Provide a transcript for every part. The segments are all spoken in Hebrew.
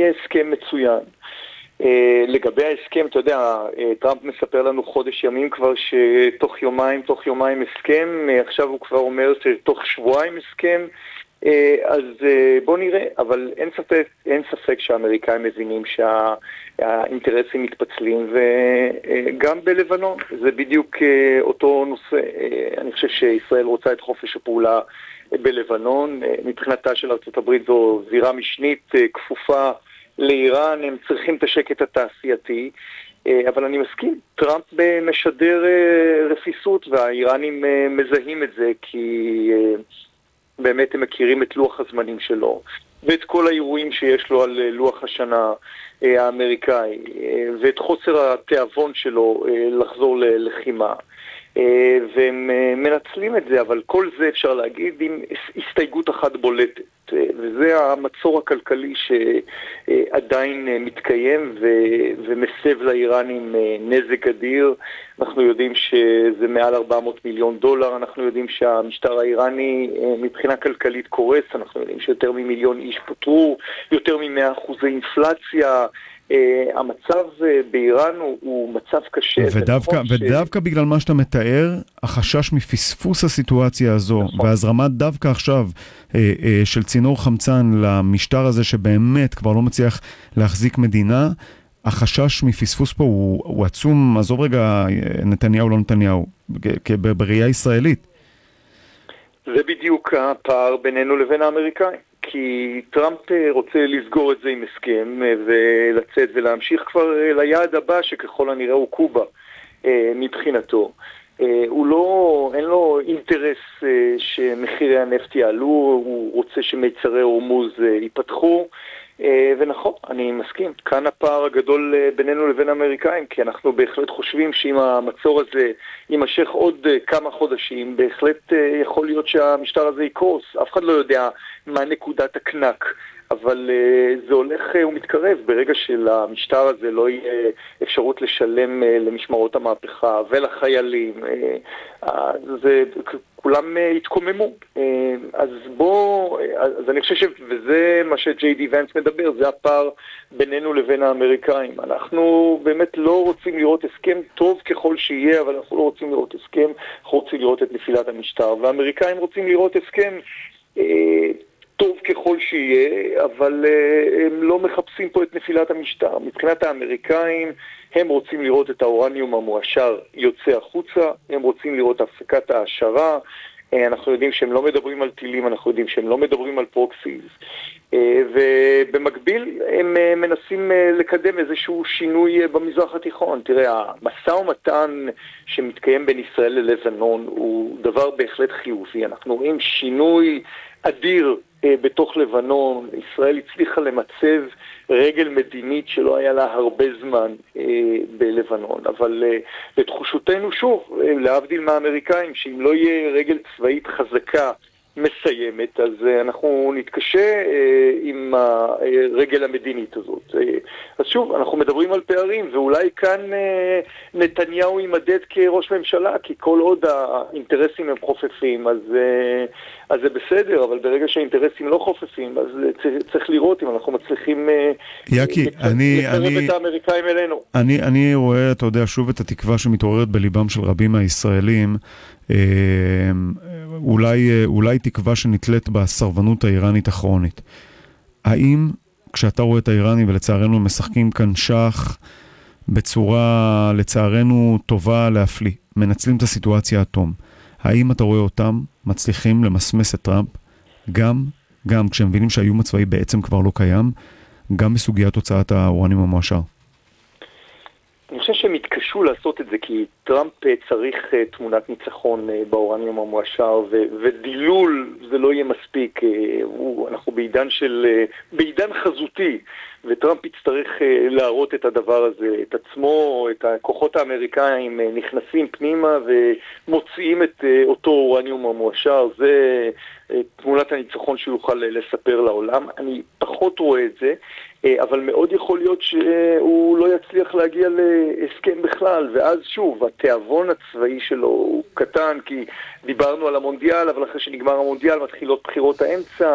יהיה הסכם מצוין. לגבי ההסכם, אתה יודע, טראמפ מספר לנו חודש ימים כבר שתוך יומיים הסכם, עכשיו הוא כבר אומר שתוך שבועיים הסכם, אז בוא נראה, אבל אין ספק שהאמריקאים מבינים שהאינטרסים מתפצלים, וגם בלבנון זה בדיוק אותו נושא. אני חושב שישראל רוצה את חופש הפעולה בלבנון, מבחינתה של ארצות הברית זו זירה משנית כפופה לאיראן, הם צריכים את השקט התעשייתי, אבל אני מסכים, טראמפ משדר רפיסות והאיראנים מזהים את זה כי באמת הם מכירים את לוח הזמנים שלו ואת כל האירועים שיש לו על לוח השנה האמריקאי ואת חוסר התיאבון שלו לחזור ללחימה, והם מנצלים את זה, אבל כל זה אפשר להגיד עם הסתייגות אחת בולטת, וזה המצור הכלכלי שעדיין מתקיים ומסב לאיראנים נזק אדיר. אנחנו יודעים שזה מעל 400 מיליון דולר, אנחנו יודעים שהמשטר האיראני מבחינה כלכלית קורס, אנחנו יודעים שיותר ממיליון איש פוטרו, יותר מ100% אינפלציה, המצב באיראן הוא מצב קשה. ודווקא בגלל מה שאתה מתאר, החשש מפספוס הסיטואציה הזו, והזרמת דווקא עכשיו של צינור חמצן למשטר הזה שבאמת כבר לא מצליח להחזיק מדינה, החשש מפספוס פה הוא עצום. עזוב רגע נתניהו לא נתניהו, בראייה ישראלית. זה בדיוק הפער בינינו לבין האמריקאים. כי טראמפ רוצה לסגור את זה עם הסכם ולצאת ולהמשיך כבר ליעד הבא שככל הנראה הוא קובה מבחינתו. אין לו אינטרס שמחירי הנפט יעלו, הוא רוצה שמיצרי הורמוז ייפתחו, ונכון, אני מסכים. כאן הפער הגדול בינינו לבין האמריקאים, כי אנחנו בהחלט חושבים שאם המצור הזה יימשך עוד כמה חודשים, בהחלט יכול להיות שהמשטר הזה יקרוס. אף אחד לא יודע מה נקודת הקנק, אבל זה הולך ומתקרב. ברגע שלמשטר הזה לא יהיה אפשרות לשלם למשמרות המהפכה ולחיילים, כולם יתקוממו. אז אני חושב וזה מה שג'יי די ונס מדבר, זה הפער בינינו לבין האמריקאים. אנחנו באמת לא רוצים לראות הסכם טוב ככל שיהיה, אבל אנחנו לא רוצים לראות הסכם, אנחנו רוצים לראות את נפילת המשטר, והאמריקאים רוצים לראות הסכם טוב ככל שיהיה, אבל הם לא מחפשים פה את נפילת המשטר. מבחינת האמריקאים, הם רוצים לראות את האורניום המועשר יוצא החוצה, הם רוצים לראות הפסקת העשרה, אנחנו יודעים שהם לא מדברים על טילים, אנחנו יודעים שהם לא מדברים על פרוקסיז, ובמקביל הם מנסים לקדם איזשהו שינוי במזרח התיכון. תראה, המשא ומתן שמתקיים בין ישראל ללבנון הוא דבר בהחלט חיובי. אנחנו רואים שינוי אדיר בתוך לבנון. ישראל הצליחה למצב רגל מדינית שלא היה לה הרבה זמן בלבנון, אבל לתחושותינו שוב, להבדיל מהאמריקאים, שאם לא יהיה רגל צבאית חזקה מסיימת, אז אנחנו נתקשה עם הרגל המדינית הזאת. אז שוב, אנחנו מדברים על פערים, ואולי כאן נתניהו יימדד כראש ממשלה, כי כל עוד האינטרסים הם חופפים, אז זה בסדר, אבל ברגע שהאינטרסים לא חופפים, אז צריך לראות אם אנחנו מצליחים לקרב את האמריקאים אלינו. אני רואה, אתה יודע, שוב את התקווה שמתעוררת בליבם של רבים מהישראלים, אולי תקווה שנתלת בסרבנות האיראנית הכרונית. האם כשאתה רואה את האיראנים, ולצערנו משחקים כאן שח בצורה לצערנו טובה להפליא, מנצלים את הסיטואציה האטום, האם אתה רואה אותם מצליחים למסמס את טראמפ, גם כשהם מבינים שהאיום הצבאי בעצם כבר לא קיים, גם בסוגיית הוצאת האורניום המועשר? אני חושב שהם התקשו לעשות את זה, כי טראמפ צריך תמונת ניצחון באורניום המועשר, ודילול זה לא יהיה מספיק. אנחנו בעידן חזותי, וטראמפ יצטרך להראות את הדבר הזה, את עצמו, את הכוחות האמריקאים נכנסים פנימה ומוציאים את אותו אורניום המועשר. זה תמונת הניצחון שיוכל לספר לעולם. אני פחות רואה את זה, אבל מאוד יכול להיות שהוא לא יצליח להגיע להסכם בכלל, ואז שוב, התיאבון הצבאי שלו הוא קטן, כי דיברנו על המונדיאל, אבל אחרי שנגמר המונדיאל מתחילות בחירות האמצע,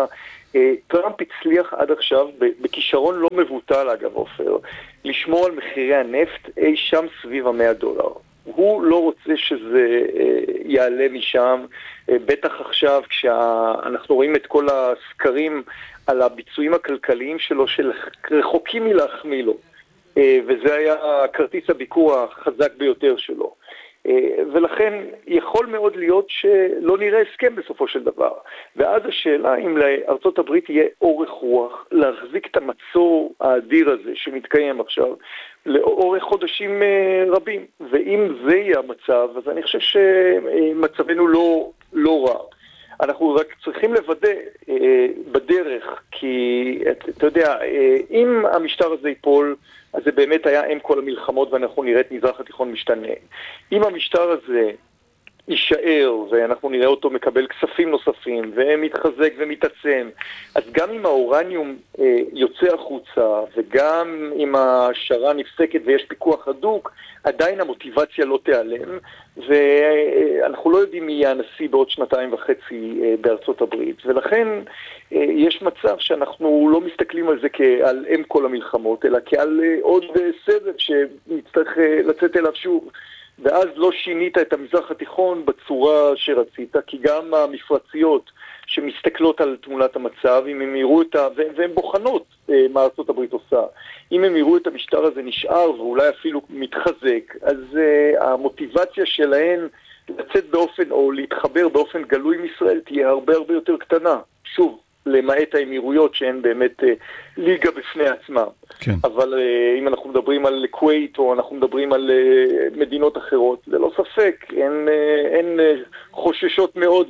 טראמפ הצליח עד עכשיו, בכישרון לא מבוטל אגב עופר, לשמור על מחירי הנפט אי שם סביב $100. הוא לא רוצה שזה יעלה משם, בטח עכשיו כשאנחנו רואים את כל הסקרים על הביצועים הכלכליים שלו שרחוקים מלהחמיא לו, וזה היה כרטיס הביקור החזק ביותר שלו. ולכן יכול מאוד להיות שלא נראה הסכם בסופו של דבר. ואז השאלה אם לארצות הברית יהיה אורך רוח להחזיק את המצור האדיר הזה שמתקיים עכשיו לאורך חודשים רבים. ואם זה יהיה המצב, אז אני חושב שמצבנו לא רע. אנחנו רק צריכים לוודא בדרך, כי אתה יודע, אם המשטר הזה ייפול, אז זה באמת היה עם כל המלחמות ואנחנו נראה את מזרח התיכון משתנה. אם המשטר הזה יישאר ואנחנו נראה אותו מקבל כספים נוספים ומתחזק ומתעצם, אז גם אם האורניום יוצא החוצה וגם אם השערה נפסקת ויש פיקוח הדוק, עדיין המוטיבציה לא תיעלם, ואנחנו לא יודעים מי יהיה הנשיא בעוד 2.5 בארצות הברית, ולכן יש מצב שאנחנו לא מסתכלים על זה כעל אם כל המלחמות, אלא כעל עוד סבב שנצטרך לצאת אליו שוב. ואז לא שינית את המזרח התיכון בצורה שרצית, כי גם המפרציות שמסתכלות על תמונת המצב, אם הם יראו והן בוחנות מה ארצות הברית עושה, אם הם יראו את המשטר הזה נשאר ואולי אפילו מתחזק, אז המוטיבציה שלהן לצאת באופן או להתחבר באופן גלוי עם ישראל תהיה הרבה הרבה יותר קטנה. שוב, למעט האמירויות שהן באמת ליגה בפני עצמם. כן. אבל אם אנחנו מדברים על כווית או אנחנו מדברים על מדינות אחרות, ללא ספק, הן חוששות מאוד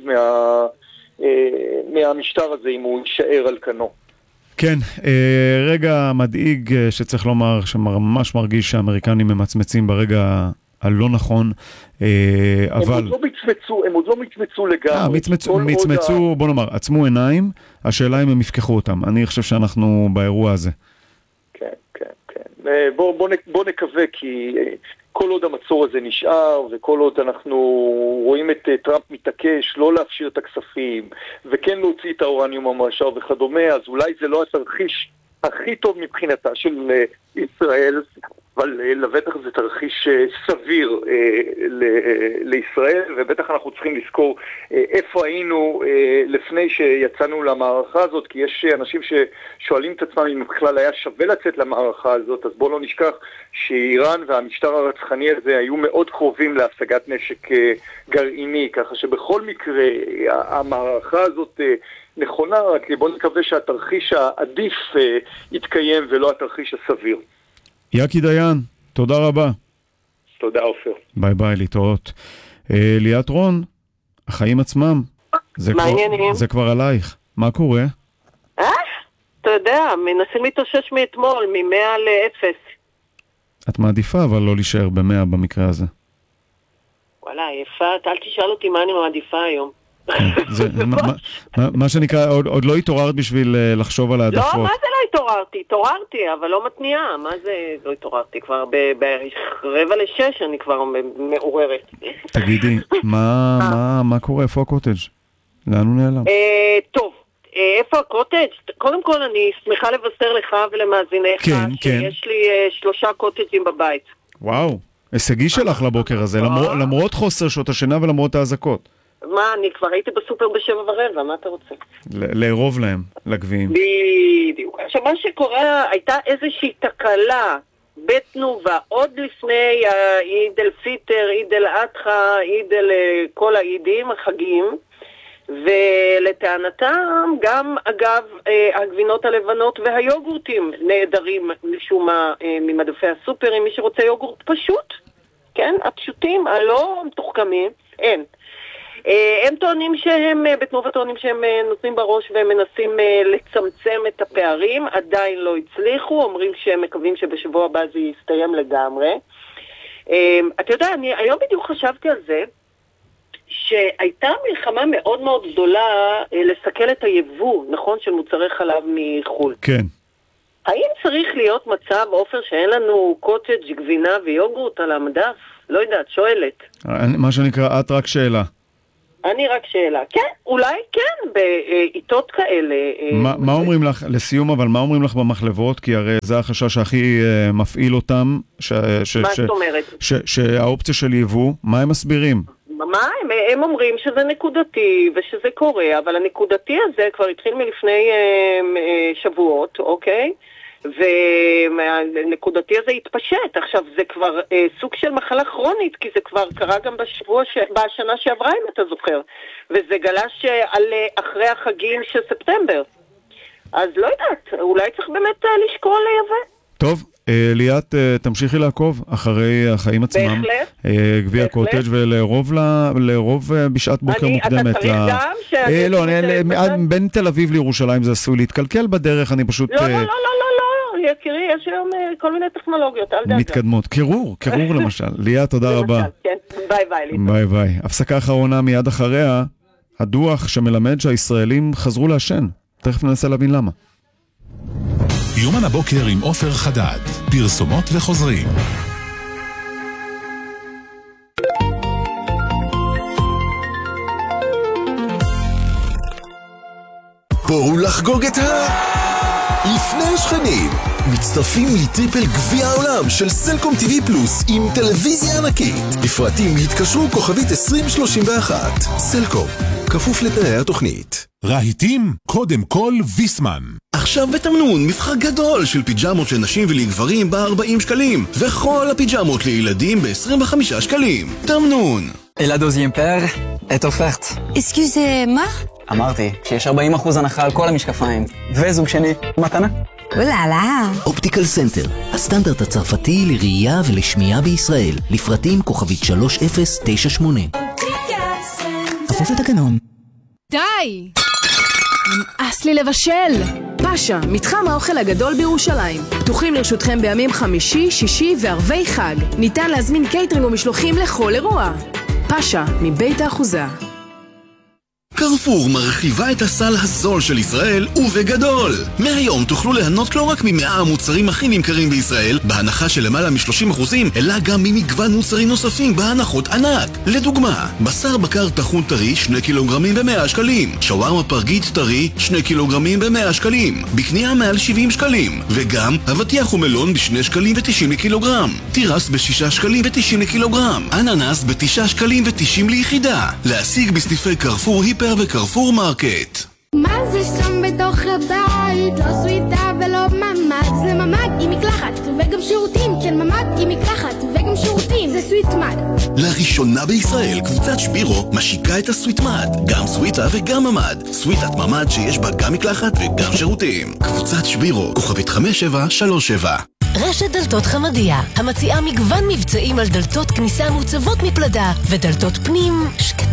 מהמשטר הזה אם הוא יישאר על כנו. כן, רגע מדאיג שצריך לומר שממש מרגיש שהאמריקנים ממצמצים ברגע הלא נכון, אבל... הם עוד לא מצמצו לגמרי. מצמצו, בוא נאמר, עצמו עיניים, השאלה אם הם יפקחו אותם. אני חושב שאנחנו באירוע הזה. כן, כן, כן. בוא נקווה, כי כל עוד המצור הזה נשאר, וכל עוד אנחנו רואים את טראמפ מתעקש לא להפשיר את הכספים, וכן להוציא את האורניום המועשר וכדומה, אז אולי זה לא התרחיש הכי טוב מבחינתה של ישראל, אבל לבטח זה תרחיש סביר לישראל, ובטח אנחנו צריכים לזכור איפה היינו לפני שיצאנו למערכה הזאת, כי יש אנשים ששואלים את עצמם אם בכלל היה שווה לצאת למערכה הזאת, אז בואו לא נשכח שאיראן והמשטר הרצחני הזה היו מאוד קרובים להשגת נשק גרעיני, ככה שבכל מקרה המערכה הזאת נכונה, רק בואו נקווה שהתרחיש העדיף יתקיים ולא התרחיש הסביר. יקי דיין, תודה רבה. תודה עופר. ביי ביי, להתראות. ליאת רון, החיים עצמם, זה כבר עלייך. מה קורה? אתה יודע, מנסים להתאושש מאתמול, מ100 ל0. את מעדיפה אבל לא להישאר ב100 במקרה הזה. וואלה, יפה, אל תשאל אותי מה אני מעדיפה היום. מה שנקרא, עוד לא התעוררת בשביל לחשוב על העדפות. לא, מה זה לא התעוררתי? התעוררתי, אבל לא מתניעה. מה זה לא התעוררתי? כבר ב5:45 אני כבר מעוררת. תגידי, מה קורה? איפה הקוטג'? לאן הוא נעלם? טוב, איפה הקוטג'? קודם כל אני שמחה לבשר לך ולמאזיניך שיש לי 3 קוטג'ים בבית. וואו, הישגי שלך לבוקר הזה, למרות חוסר שעות השינה ולמרות האזעקות. מה, אני כבר הייתי בסופר ב7:15, מה אתה רוצה? לערוב להם, לגביעים. בדיוק. עכשיו, מה שקורה, הייתה איזושהי תקלה בתנובה, עוד לפני עיד אל פיטר, עיד אל אדחה, עיד אל כל העידים, החגים, ולטענתם גם, אגב, הגבינות הלבנות והיוגורטים נהדרים משום מה ממדפי הסופרים, מי שרוצה יוגורט פשוט, כן, הפשוטים, הלא מתוחכמים, אין. הם טוענים שהם, בתנובה טוענים שהם נותנים בראש והם מנסים לצמצם את הפערים, עדיין לא הצליחו, אומרים שהם מקווים שבשבוע הבא זה יסתיים לגמרי. אתה יודע, אני היום בדיוק חשבתי על זה, שהייתה מלחמה מאוד מאוד גדולה לסכל את היבוא, נכון, של מוצרי חלב מחול. כן. האם צריך להיות מצב, עופר, שאין לנו קוטג', גבינה ויוגורט על המדף? לא יודעת, שואלת. מה שנקרא, את רק שאלה. אני רק שאלה. כן, אולי כן, בעיתות כאלה. מה אומרים לך, לסיום, אבל מה אומרים לך במחלבות? כי הרי זה החשש שהכי מפעיל אותם. מה זאת אומרת? שהאופציה של יבוא, מה הם מסבירים? מה? הם אומרים שזה נקודתי ושזה קורה, אבל הנקודתי הזה כבר התחיל מלפני שבועות, אוקיי? והנקודתי הזה התפשט. עכשיו זה כבר סוג של מחלה כרונית, כי זה כבר קרה גם בשנה שעברה, אם אתה זוכר, וזה גלש אחרי החגים של ספטמבר. אז לא יודעת, אולי צריך באמת לשקול לייבא. טוב, ליאת, תמשיכי לעקוב אחרי החיים עצמם. בהחלט. גביע קוטג' ולרוב בשעת בוקר מוקדמת. אתה צריך גם לא, בין תל אביב לירושלים זה עשוי להתקלקל בדרך, אני פשוט... לא, יקירי, יש היום כל מיני טכנולוגיות, אל דאגה. מתקדמות, קירור למשל. ליאת, תודה רבה. ביי ביי. הפסקה אחרונה מיד אחריה, הדוח שמלמד שהישראלים חזרו לעשן. תכף ננסה להבין למה. יומן הבוקר עם עופר חדד, פרסומות וחוזרים. בואו לחגוג את לפני שכנים. מצטרפים לטריפל גביע העולם של סלקום TV פלוס עם טלוויזיה ענקית. לפרטים התקשרו כוכבית 2031. סלקום, כפוף לתנאי התוכנית. רהיטים, קודם כל ויסמן. עכשיו בתמנון מבחר גדול של פיג'מות לנשים ולגברים ב-40 שקלים, וכל הפיג'מות לילדים ב-25 שקלים. תמנון. Et la deuxième paire est offerte. Excusez-moi? אמרתי שיש 40% הנחה על כל המשקפיים. וזוג שני, מתנה. אוללה. אופטיקל סנטר, הסטנדרט הצרפתי לראייה ולשמיעה בישראל. לפרטים כוכבית 3098. כפוף לתקנון. די! נמאס לי לבשל! פאשה, מתחם האוכל הגדול בירושלים. פתוחים לרשותכם בימים חמישי, שישי וערבי חג. ניתן להזמין קייטרינג ומשלוחים לכל אירוע. פאשה, מבית האחוזה. קרפור מרחיבה את הסל הזול של ישראל ובגדול. מהיום תוכלו ליהנות לא רק מ100 המוצרים הכי נמכרים בישראל בהנחה של למעלה מ-30%, אלא גם ממגוון מוצרים נוספים בהנחות ענק. לדוגמה, בשר בקר טחון טרי 2 קילוגרמים ב100 שקלים, שווארמה פרגית טרי 2 קילוגרמים ב100 שקלים, בקנייה מעל 70 שקלים, וגם אבטיח ומלון ב2 שקלים ו90 לקילוגרם, תירס ב6 שקלים ו90 לקילוגרם, אננס ב9 שקלים ו90 ליחידה. להשיג בסניפי קרפור היפר וקרפור מרקט. מה זה שם בתוך הבית? לא סוויטה ולא ממד, זה ממד עם מקלחת וגם שירותים. כן, ממד עם מקלחת וגם שירותים, זה סוויטמד. לראשונה בישראל קבוצת שבירו משיקה את הסוויטמד, גם סוויטה וגם ממד. סוויטת ממד שיש בה גם מקלחת וגם שירותים. קבוצת שבירו, כוכבית 5737. רשת דלתות חמדיה, המציעה מגוון מבצעים על דלתות כניסה מוצבות מפלדה ודלתות פנים שקטות